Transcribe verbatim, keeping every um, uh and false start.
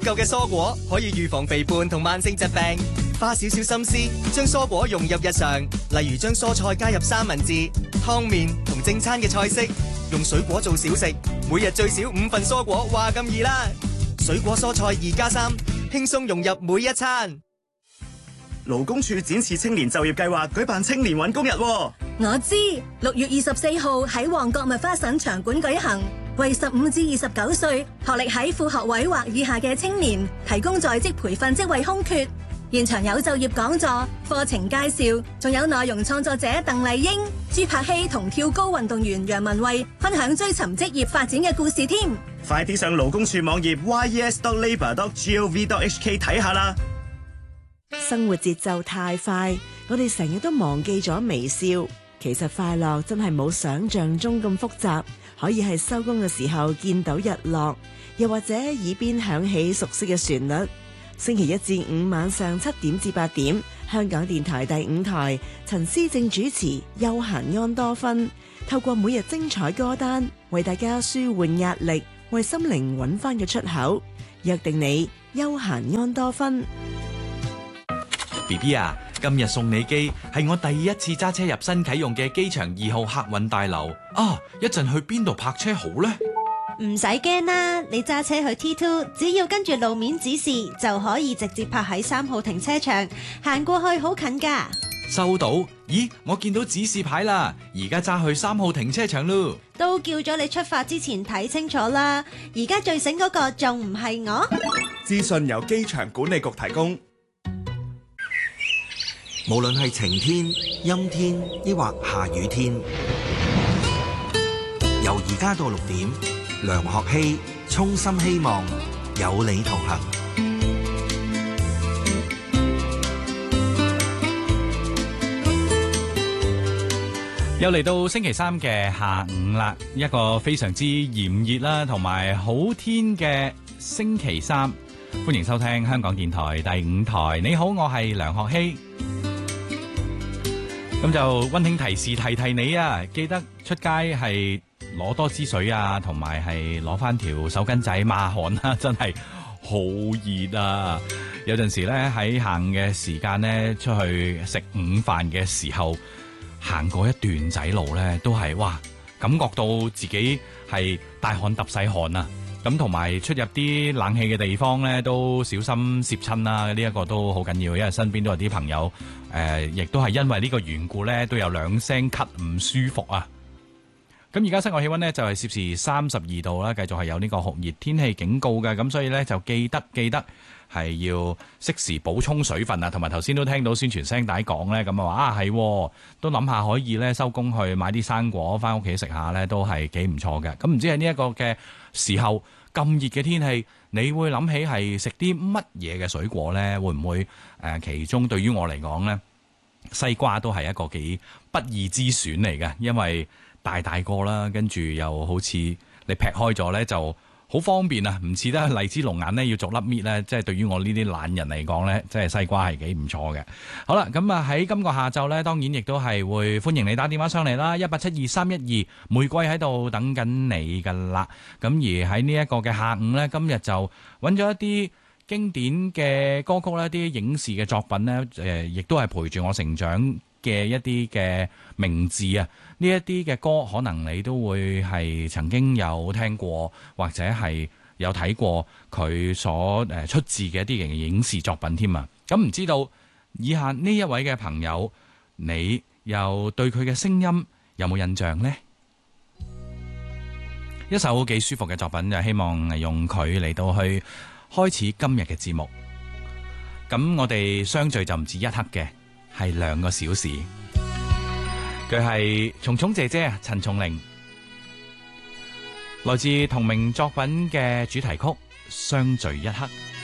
夠嘅蔬果可以預防肥胖同慢性疾病。花少少心思，將蔬果融入日常，例如將蔬菜加入三文治、湯麵同正餐嘅菜式，用水果做小食，每日最少五份蔬果，話咁易啦！水果蔬菜二加三，輕鬆融入每一餐。 勞工處展示青年就業計劃舉辦青年搵工日。 我知，六月二十四號喺旺角麥花臣場館舉行，為十五至二十九歲學歷喺副學位或以下嘅青年提供在職培訓職位空缺。現場有就業講座、課程介紹，仲有內容創作者鄧麗英、朱柏希同跳高運動員楊文蔚分享追尋職業發展嘅故事添。 快啲上勞工處網頁 y e s dot labour dot gov dot h k 睇下啦！ 生活節奏太快，我哋成日都忘記咗微笑。其實快樂真係冇想象中咁複雜，可以係收工嘅時候見到日落，又或者耳邊響起熟悉嘅旋律。星期一至五晚上七點至八點，香港電台第五台，陳思正主持《休閒安多芬》，透過每日精彩歌單，為大家舒緩壓力，為心靈揾翻個出口。約定你休閒安多芬。 B B 啊，今日送你機係我第一次揸車入新啟用嘅機場二號客運大樓啊！一陣去邊度泊車好呢？ 唔使驚啦，你揸車去 T 二，只要跟住路面指示就可以直接泊喺三號停車場，行過去好近噶。 收到？咦，我見到指示牌啦，而家揸去三號停車場咯。 都叫咗你出發之前睇清楚啦，而家最醒嗰個仲唔係我？ 資訊由機場管理局提供。 無論係晴天、陰天，抑或下雨天，由而家到六點，梁學希衷心希望有你同行。 又嚟到星期三嘅下午啦，一個非常之炎熱啦，同埋好天嘅星期三，歡迎收聽香港電台第五台。你好，我係梁學希。咁就溫馨提示提提你啊，記得出街係攞多支水啊，同埋係攞翻條手巾仔抹汗啦，真係好熱啊！有陣時咧喺行嘅時間咧，出去食午飯嘅時候，行過一段仔路咧，都係哇，感覺到自己係大汗揼細汗啊！咁同埋出入啲冷氣嘅地方咧，都小心攝親啦。呢一個都好緊要，因為身邊都有啲朋友誒，亦都係因為呢個緣故咧，都有兩聲咳唔舒服啊。咁而家室外氣溫呢，就係攝氏三十二度啦，繼續係有呢個酷熱天氣警告嘅。咁所以咧就記得記得係要適時補充水分啊。同埋頭先都聽到宣傳聲帶講咧，咁啊話啊係，都諗下可以咧收工去買啲生果翻屋企食下咧，都係幾唔錯嘅。咁唔知喺呢一個嘅時候咁熱嘅天氣，你會諗起係食啲乜嘢嘅水果呢？會唔會誒、呃？其中對於我嚟講呢，西瓜都係一個幾不二之選嚟嘅，因為大大個啦，跟住又好似你劈開咗呢就好方便啊！唔似得荔枝龍眼呢要逐粒搣呢，即係對於我呢啲懶人嚟講呢，即係西瓜係幾唔錯嘅。好啦，咁啊喺今個下晝呢，當然亦都係會歡迎你打電話上嚟啦，一八七二三一二，玫瑰喺度等緊你噶啦。咁而喺呢一個嘅下午呢，今日就揾咗一啲經典嘅歌曲呢，啲影視嘅作品呢，誒、呃，亦都係陪住我成長嘅一啲嘅名字啊。呢一啲嘅歌可能你都會係曾經有聽過，或者係有睇過佢所誒出自嘅一啲嘅影視作品添啊！咁唔知道以下呢一位嘅朋友，你又對佢嘅聲音有冇印象呢？一首幾舒服嘅作品，就希望用佢嚟到去開始今日嘅節目。咁我哋相聚就唔止一刻嘅，係兩個小時。佢係蟲蟲姐姐啊，陳松伶，來自同名作品嘅主題曲《相聚一刻》。